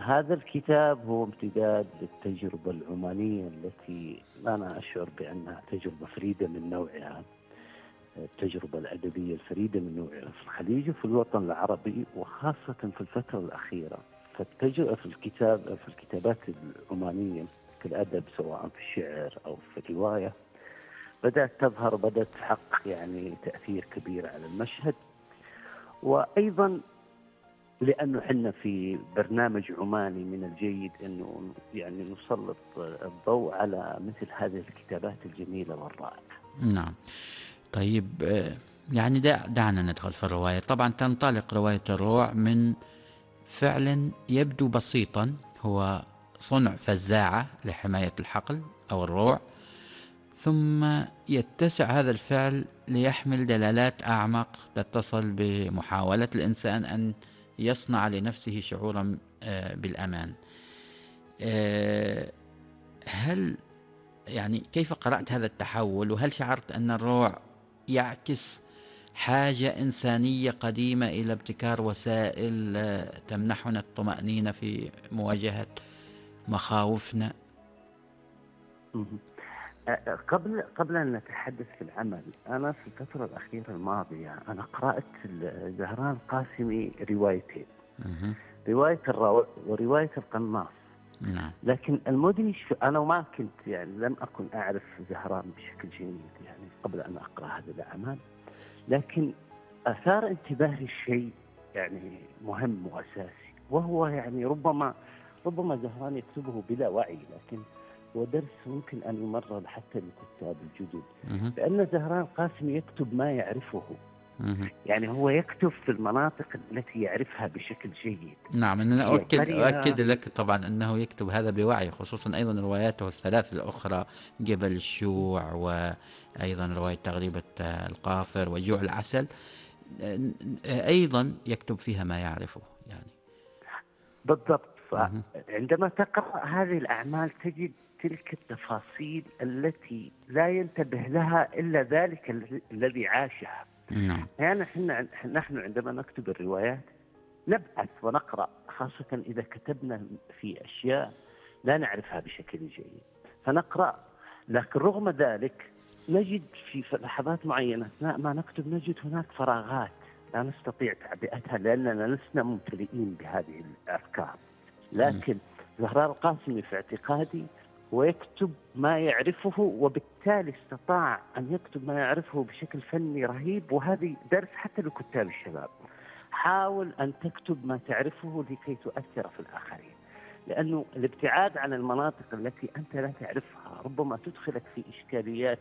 هذا الكتاب هو امتداد للتجربة العمانية التي أنا أشعر بأنها تجربة فريدة من نوعها، التجربة الأدبية الفريدة من نوعها في الخليج وفي الوطن العربي، وخاصة في الفترة الأخيرة. فالتجربة في الكتابات العمانية في الأدب، سواء في الشعر أو في الرواية، بدأت تظهر وبدأت تحقق يعني تأثير كبير على المشهد. وأيضا لأنه حنا في برنامج عماني، من الجيد أنه يعني نسلط الضوء على مثل هذه الكتابات الجميلة والرائعة. نعم. طيب، يعني دعنا ندخل في الرواية. طبعا تنطلق رواية الروع من فعل يبدو بسيطا، هو صنع فزاعة لحماية الحقل أو الروع، ثم يتسع هذا الفعل ليحمل دلالات أعمق تتصل بمحاولة الإنسان أن يصنع لنفسه شعورا بالأمان. هل يعني كيف قرأت هذا التحول، وهل شعرت أن الروع يعكس حاجة إنسانية قديمة إلى ابتكار وسائل تمنحنا الطمأنينة في مواجهة مخاوفنا؟ قبل أن نتحدث في العمل، أنا في الفترة الأخيرة الماضية أنا قرأت زهران القاسمي روايتين، رواية الروع ورواية القناص. نعم. لكن المدهش، أنا ما كنت يعني لم أكن أعرف زهران بشكل جيد يعني قبل أن أقرأ هذه الأعمال، لكن أثار انتباهي شيء يعني مهم وأساسي، وهو يعني ربما زهران يكتبه بلا وعي، لكن هو درس ممكن أن يمرر حتى للكتاب الجدد، لأن زهران القاسمي يكتب ما يعرفه. يعني هو يكتب في المناطق التي يعرفها بشكل جيد. نعم، أنا أؤكد لك طبعا أنه يكتب هذا بوعي، خصوصا أيضا رواياته الثلاث الأخرى، جبل الشوع، وأيضا رواية تغريبة القافر وجوع العسل، أيضا يكتب فيها ما يعرفه يعني. بالضبط. عندما تقرأ هذه الأعمال تجد تلك التفاصيل التي لا ينتبه لها إلا ذلك الذي عاشها. نعم. يعني نحن عندما نكتب الروايات نبحث ونقرأ، خاصة إذا كتبنا في أشياء لا نعرفها بشكل جيد فنقرأ، لكن رغم ذلك نجد في لحظات معينة أثناء ما نكتب نجد هناك فراغات لا نستطيع تعبئتها لأننا لسنا ممتلئين بهذه الأفكار. لكن زهران القاسمي في اعتقادي ويكتب ما يعرفه، وبالتالي استطاع أن يكتب ما يعرفه بشكل فني رهيب. وهذه درس حتى لكتاب الشباب، حاول أن تكتب ما تعرفه لكي تؤثر في الآخرين، لأنه الابتعاد عن المناطق التي أنت لا تعرفها ربما تدخلك في إشكاليات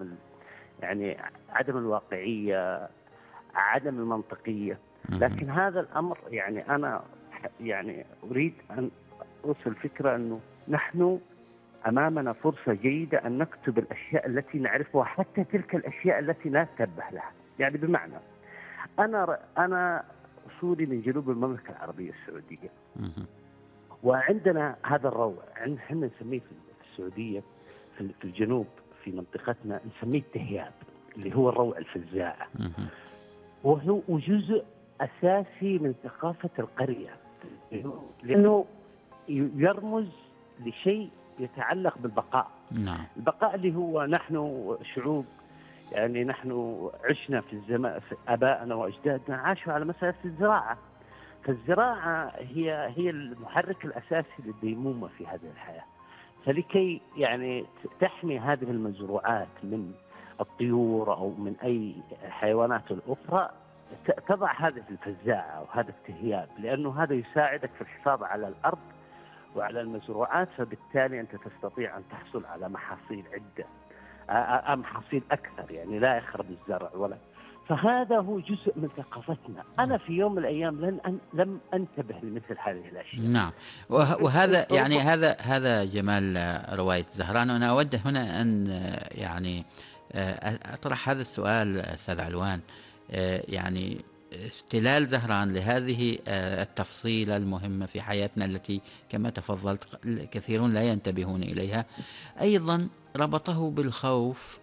عدم الواقعية، عدم المنطقية. لكن هذا الأمر يعني أنا يعني أريد أن أوصل فكرة أنه نحن أمامنا فرصة جيدة أن نكتب الأشياء التي نعرفها، حتى تلك الأشياء التي لا نتنبه لها. يعني بمعنى أنا أصولي من جنوب المملكة العربية السعودية، وعندنا هذا الروع احنا نسميه في السعودية في الجنوب في منطقتنا نسميه التهياب، اللي هو الروع الفزاعة، وهو جزء أساسي من ثقافة القرية، لأنه يرمز لشيء يتعلق بالبقاء. نعم. البقاء اللي هو نحن شعوب، يعني نحن عشنا في الزمان، آبائنا وأجدادنا عاشوا على مسألة الزراعة، فالزراعة هي المحرك الأساسي للديمومة في هذه الحياة. فلكي يعني تحمي هذه المزروعات من الطيور أو من أي حيوانات الأخرى تضع هذه الفزاعة وهذا التهياب، لأنه هذا يساعدك في الحفاظ على الأرض وعلى المزروعات، فبالتالي أنت تستطيع أن تحصل على محاصيل عدة، محاصيل أكثر، يعني لا يخرب الزرع ولا. فهذا هو جزء من ثقافتنا. أنا في يوم من الأيام لم أنتبه لمثل هذه الأشياء. نعم. وهذا يعني هذا جمال رواية زهران. وأنا أود هنا أن يعني أطرح هذا السؤال أستاذ علوان. يعني استلال زهران لهذه التفصيلة المهمة في حياتنا التي كما تفضلت كثيرون لا ينتبهون إليها، أيضا ربطه بالخوف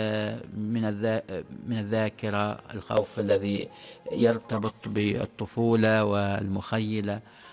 من الذاكرة، الخوف الذي يرتبط بالطفولة والمخيلة،